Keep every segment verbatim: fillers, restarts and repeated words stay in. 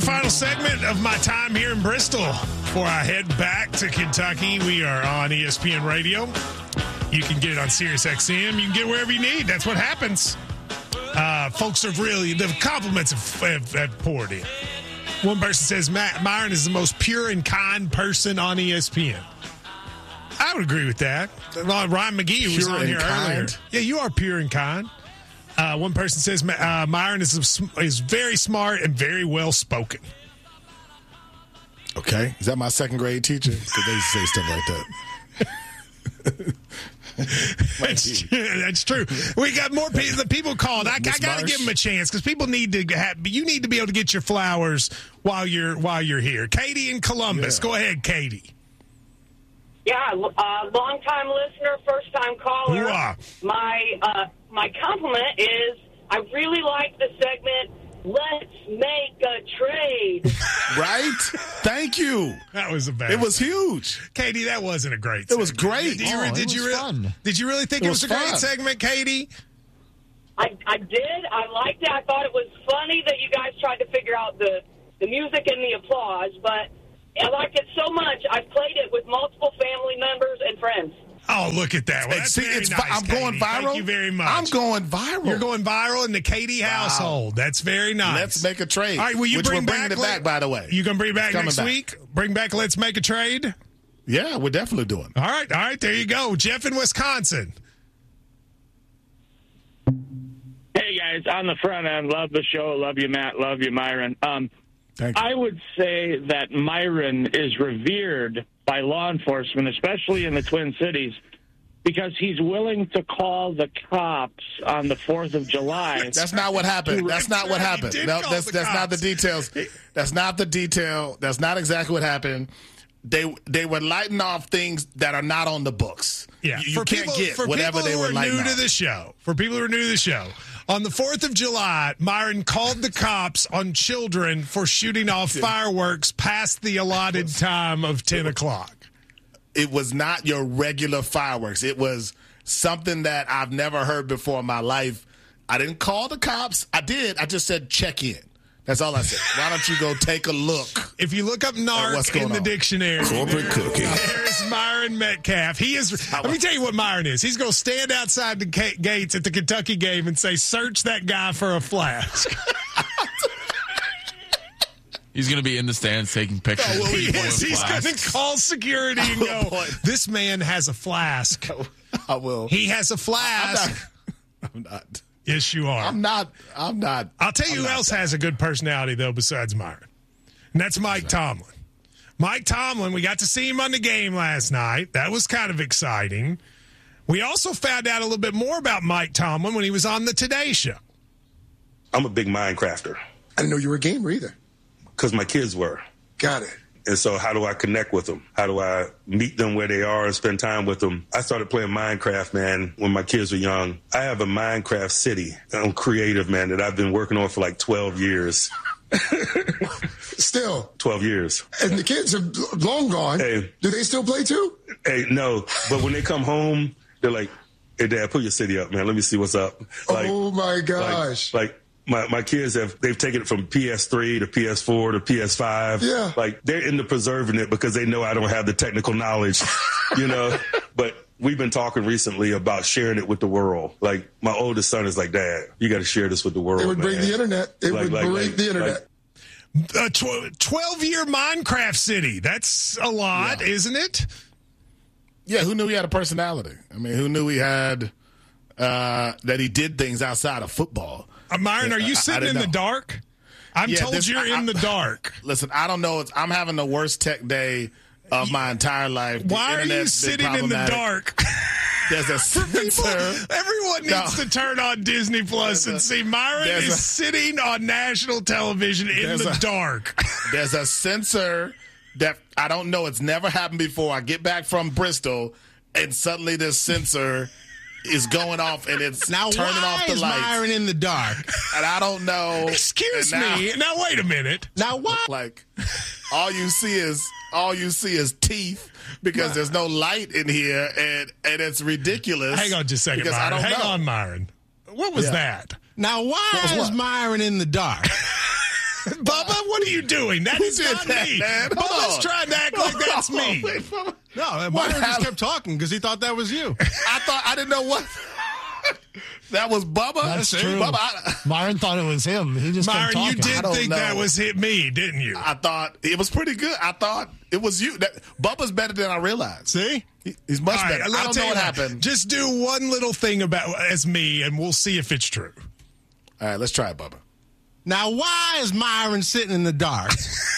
Final segment of my time here in Bristol before I head back to Kentucky. We are on E S P N Radio. You can get it on Sirius X M. You can get it wherever you need. That's what happens. Uh, folks are really, the compliments have, have, have poured in. One person says, Matt Myron is the most pure and kind person on E S P N. I would agree with that. Ryan McGee, who was on here kind. earlier. Yeah, you are pure and kind. Uh, one person says uh, Myron is is very smart and very well spoken. Okay, is that my second grade teacher? Because they say stuff like that. that's, that's true. We got more people. The people called. I, I got to give them a chance because people need to have. You need to be able to get your flowers while you're while you're here. Katie in Columbus, yeah. Go ahead, Katie. Yeah, uh, long-time listener, first-time caller. Ooh-ah. My uh, my compliment is I really like the segment, Let's Make a Trade. Right? Thank you. That was a bad. It was huge. Katie, that wasn't a great segment. It was great. Did you, oh, did it you was re- fun. Did you really think it, it was, was a great fun. segment, Katie? I, I did. I liked it. I thought it was funny that you guys tried to figure out the, the music and the applause, but I liked it so much, I played it with multiple family members and friends. Oh, look at that. Well, that's See, very it's, nice, I'm Katie. going viral. Thank you very much. I'm going viral. You're going viral in the Katie household. Wow. That's very nice. Let's make a trade. All right, will you which bring we're bringing back, it back, by the way. You going to bring it back It's next back. week? Bring back Let's Make a Trade? Yeah, we're definitely doing. All right, all right, there you go. Jeff in Wisconsin. Hey, guys, on the front end, love the show. Love you, Matt. Love you, Myron. Um, Thank you. I would say that Myron is revered by law enforcement, especially in the Twin Cities, because he's willing to call the cops on the fourth of July. That's not what happened. That's not what happened. No, that's that's not the details. That's not the detail. That's not exactly what happened. They they were lighting off things that are not on the books. Yeah, you, you for can't people, get for whatever people they who were are lighting new off. to the show. For people who are new to the show, on the fourth of July, Myron called the cops on children for shooting off fireworks past the allotted time of ten o'clock. It was not your regular fireworks. It was something that I've never heard before in my life. I didn't call the cops. I did. I just said check in. That's all I said. Why don't you go take a look? If you look up narc in the on? dictionary, corporate cooking. There's Myron Metcalf. He is. Let me tell you what Myron is. He's going to stand outside the ca- gates at the Kentucky game and say, "Search that guy for a flask." He's going to be in the stands taking pictures. Oh, well, of he people is. with He's going flasks. to call security and go, boy. "This man has a flask. I will. He has a flask." I'm not. Yes, you are. I'm not. I'm not. I'll tell you I'm who else has a good personality, though, besides Myron. And that's Mike Tomlin. Mike Tomlin, we got to see him on the game last night. That was kind of exciting. We also found out a little bit more about Mike Tomlin when he was on the Today Show. I'm a big Minecrafter. I didn't know you were a gamer either. Because my kids were. Got it. And so how do I connect with them? How do I meet them where they are and spend time with them? I started playing Minecraft, man, when my kids were young. I have a Minecraft city. I'm creative, man, that I've been working on for like twelve years. Still. twelve years. And the kids are long gone. Hey. Do they still play too? Hey, no. But when they come home, they're like, "Hey, Dad, put your city up, man. Let me see what's up." Like, oh, my gosh. Like, like My my kids have they've taken it from P S three to P S four to P S five. Yeah. Like they're into preserving it because they know I don't have the technical knowledge, you know. But we've been talking recently about sharing it with the world. Like my oldest son is like, "Dad, you got to share this with the world." It would bring man. the internet. It Like- would like- break like- the internet. A tw- twelve-year Minecraft city. That's a lot, Yeah. isn't it? Yeah, who knew he had a personality? I mean, who knew he had uh, that he did things outside of football? Uh, Myron, are I- you I sitting in didn't the know. dark? I'm Yeah, told this- you're I- in the dark. Listen, I don't know. It's, I'm having the worst tech day of my entire life. The Why are you internet's been sitting in the problematic. dark? There's a People, sensor. everyone needs No. to turn on Disney Plus and There's a- see Myron there's is a- sitting on national television in There's the a- dark. There's a sensor that I don't know. It's never happened before. I get back from Bristol, and suddenly this sensor is going off, and it's Now, turning why off the is lights. Myron in the dark? And I don't know. Excuse And now- me. Now wait a minute. Now, why? Like all you see is all you see is teeth because there's no light in here, and and it's ridiculous. Hang on just a second, because I Myron. don't Hang know. on, Myron. What was Yeah. that? Now, why was is what? Myron in the dark? Bubba, what are you doing? That is did not that, me. man? Hold Bubba's on. trying to act like that's Hold on. me. Wait, Bubba. No, What Myron just happened? kept talking because he thought that was you. I thought I didn't know what. That was Bubba. That's true. Bubba, I, Myron thought it was him. He just Myron, kept you talking. I did don't think know. that was hit me, didn't you? I thought it was pretty good. I thought it was you. That, Bubba's better than I realized. See? He, he's much All right, better. I'll I don't tell know you what what. happened. Just do one little thing about as me, and we'll see if it's true. All right, let's try it, Bubba. Now, why is Myron sitting in the dark?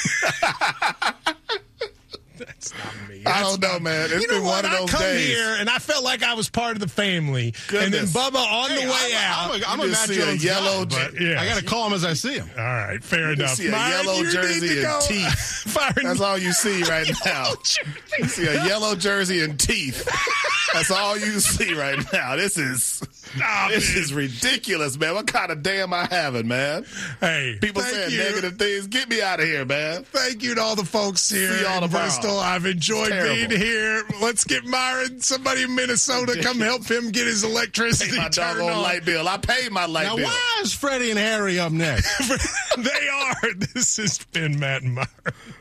That's not me. I That's don't know, not- man. It's you know been what? one of I those come days. here and I felt like I was part of the family, and then Goodness. Bubba on Hey, the way I'm, out. I'm a, I'm You a just Matt see a Jones yellow guy, but, yeah. I got to call him as I see him. All right, fair You enough. see a Myron, yellow you need jersey to and go. teeth. Myron, That's all you see right now. You see a yellow jersey and teeth. That's all you see right now. This is Stop this it. is ridiculous, man. What kind of day am I having, man? Hey, People thank saying you. negative things. Get me out of here, man. Thank you to all the folks here See y'all in tomorrow. Bristol. I've enjoyed Terrible. being here. Let's get Myron, somebody in Minnesota, come help him get his electricity Pay my turned doggone on. light bill. I paid my light Now, bill. why is Freddie and Harry up next? They are. This has been Matt and Myron.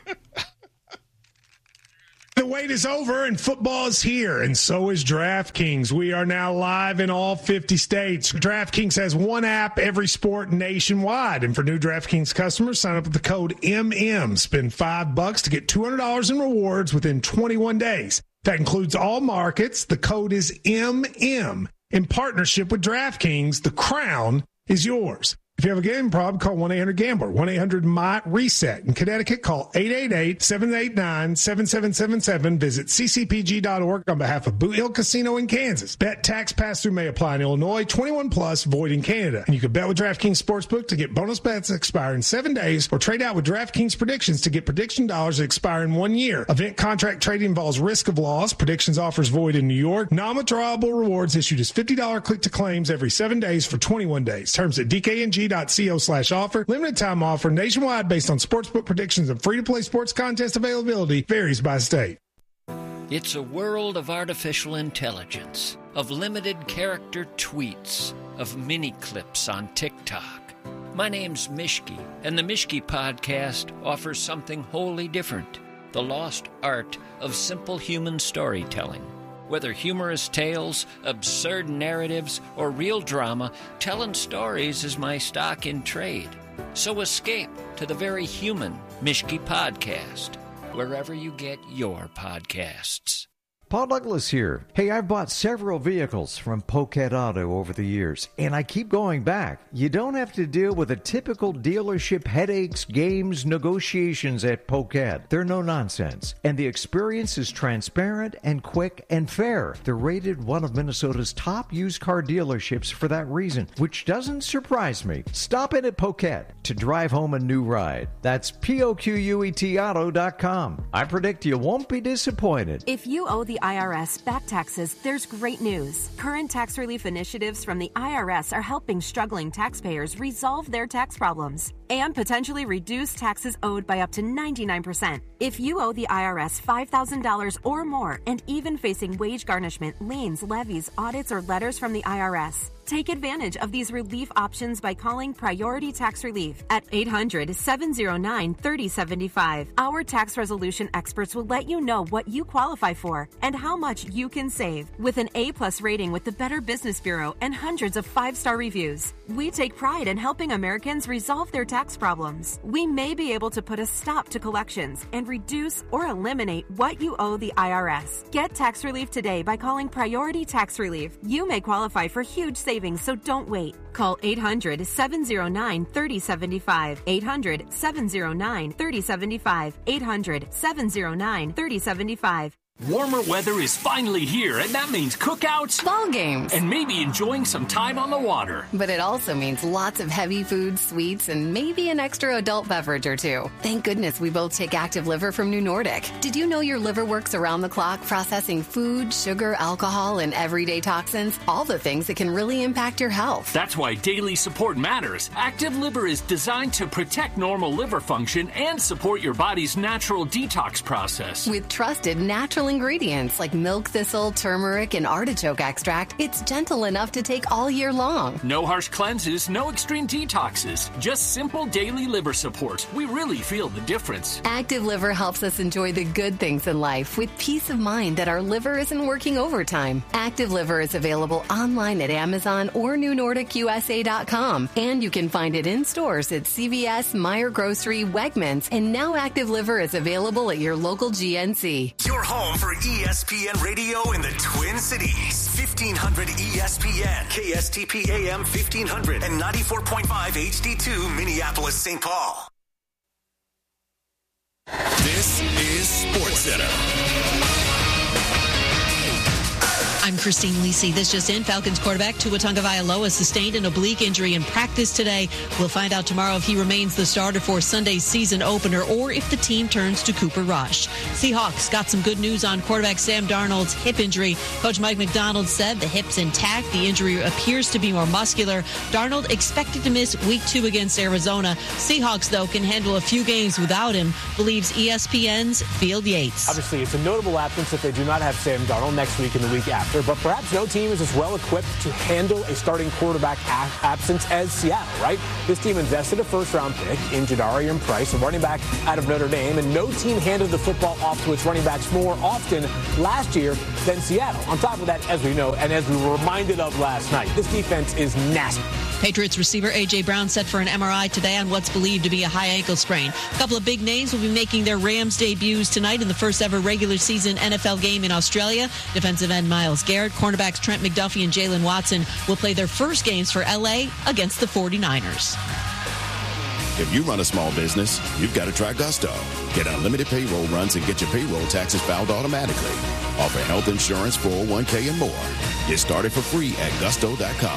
The wait is over and football is here, and so is DraftKings. We are now live in all fifty states. DraftKings has one app, every sport nationwide. And for new DraftKings customers, sign up with the code M M. Spend five bucks to get two hundred dollars in rewards within twenty-one days. That includes all markets. The code is M M. In partnership with DraftKings, the crown is yours. If you have a gambling problem, call one eight hundred gambler, one eight hundred M Y reset. In Connecticut, call eight eight eight, seven eight nine, seven seven seven seven. Visit c c p g dot org on behalf of Boot Hill Casino in Kansas. Bet tax pass-through may apply in Illinois, twenty-one plus, void in Canada. And you can bet with DraftKings Sportsbook to get bonus bets that expire in seven days, or trade out with DraftKings Predictions to get prediction dollars that expire in one year. Event contract trading involves risk of loss. Predictions offers void in New York. Non-withdrawable rewards issued as fifty dollars click-to-claims every seven days for twenty-one days. Terms at d k n g dot co slash offer. Limited time offer nationwide based on sportsbook predictions and free-to-play sports contest availability varies by state. It's a world of artificial intelligence, of limited character tweets, of mini clips on TikTok. My name's Mishki, and the Mishki Podcast offers something wholly different, the lost art of simple human storytelling. Whether humorous tales, absurd narratives, or real drama, telling stories is my stock in trade. So escape to the very human Mishki Podcast, wherever you get your podcasts. Paul Douglas here. Hey, I've bought several vehicles from Poquet Auto over the years, and I keep going back. You don't have to deal with the typical dealership headaches, games, negotiations at Poquet. They're no nonsense, and the experience is transparent and quick and fair. They're rated one of Minnesota's top used car dealerships for that reason, which doesn't surprise me. Stop in at Poquet to drive home a new ride. That's P O Q U E T auto dot com. I predict you won't be disappointed. If you owe the I R S back taxes, there's great news. Current tax relief initiatives from the I R S are helping struggling taxpayers resolve their tax problems and potentially reduce taxes owed by up to ninety-nine percent. If you owe the I R S five thousand dollars or more and even facing wage garnishment, liens, levies, audits, or letters from the I R S, take advantage of these relief options by calling Priority Tax Relief at eight hundred, seven oh nine, three oh seven five. Our tax resolution experts will let you know what you qualify for and how much you can save. With an A-plus rating with the Better Business Bureau and hundreds of five-star reviews, we take pride in helping Americans resolve their tax problems. We may be able to put a stop to collections and reduce or eliminate what you owe the I R S. Get tax relief today by calling Priority Tax Relief. You may qualify for huge savings, so don't wait. Call eight hundred, seven oh nine, three oh seven five. eight hundred, seven oh nine, three oh seven five. eight hundred, seven oh nine, three oh seven five. Warmer weather is finally here, and that means cookouts, ball games, and maybe enjoying some time on the water. But it also means lots of heavy foods, sweets, and maybe an extra adult beverage or two. Thank goodness we both take Active Liver from New Nordic. Did you know your liver works around the clock processing food, sugar, alcohol, and everyday toxins? All the things that can really impact your health. That's why daily support matters. Active Liver is designed to protect normal liver function and support your body's natural detox process. With trusted natural natural ingredients like milk thistle, turmeric, and artichoke extract, it's gentle enough to take all year long. No harsh cleanses, no extreme detoxes, just simple daily liver support. We really feel the difference. Active Liver helps us enjoy the good things in life with peace of mind that our liver isn't working overtime. Active Liver is available online at Amazon or new nordic u s a dot com, and you can find it in stores at C V S, Meijer Grocery, Wegmans, and now Active Liver is available at your local G N C. Your home for E S P N Radio in the Twin Cities. fifteen hundred E S P N, K S T P A M fifteen hundred, and ninety-four point five H D two Minneapolis, Saint Paul. This is SportsCenter. I'm Christine Lisi. This just in, Falcons quarterback Tua Tagovailoa sustained an oblique injury in practice today. We'll find out tomorrow if he remains the starter for Sunday's season opener or if the team turns to Cooper Rush. Seahawks got some good news on quarterback Sam Darnold's hip injury. Coach Mike McDonald said the hip's intact. The injury appears to be more muscular. Darnold expected to miss week two against Arizona. Seahawks, though, can handle a few games without him, believes E S P N's Field Yates. Obviously, it's a notable absence if they do not have Sam Darnold next week and the week after. But perhaps no team is as well equipped to handle a starting quarterback a- absence as Seattle, right? This team invested a first-round pick in Jadarian Price, a running back out of Notre Dame, and no team handed the football off to its running backs more often last year than Seattle. On top of that, as we know, and as we were reminded of last night, this defense is nasty. Patriots receiver A J. Brown set for an M R I today on what's believed to be a high ankle sprain. A couple of big names will be making their Rams debuts tonight in the first ever regular season N F L game in Australia. Defensive end Myles Garrett, cornerbacks Trent McDuffie and Jalen Watson will play their first games for L A against the forty-niners. If you run a small business, you've got to try Gusto. Get unlimited payroll runs and get your payroll taxes filed automatically. Offer health insurance, four oh one k, and more. Get started for free at gusto dot com.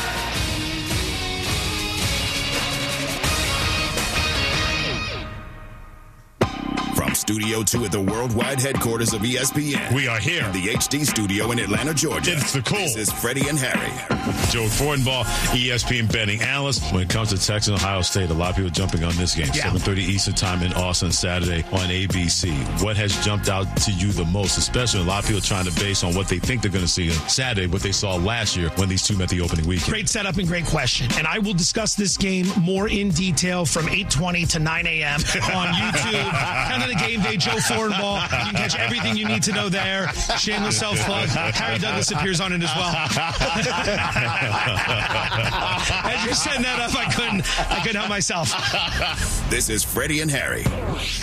From Studio two at the worldwide headquarters of E S P N. We are here. The H D studio in Atlanta, Georgia. It's the cool. This is Freddie and Harry. Joe Fortenbaugh, E S P N betting analyst. When it comes to Texas and Ohio State, a lot of people jumping on this game. Yeah. seven thirty Eastern time in Austin Saturday on A B C. What has jumped out to you the most, especially a lot of people trying to base on what they think they're going to see on Saturday, what they saw last year when these two met the opening weekend? Great setup and great question. And I will discuss this game more in detail from eight twenty to nine a.m. on YouTube. Canada Game Day, Joe Fortenbaugh. You can catch everything you need to know there. Shameless self-plug. Harry Douglas appears on it as well. As you're setting that up, I couldn't, I couldn't help myself. This is Freddie and Harry.